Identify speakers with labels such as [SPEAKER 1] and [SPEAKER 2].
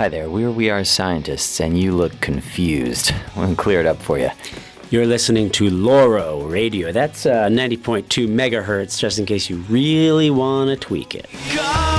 [SPEAKER 1] Hi there, we're We Are Scientists, and you look confused. We'll clear it up for you.
[SPEAKER 2] You're listening to Loro Radio. That's 90.2 megahertz, just in case you really want to tweak it.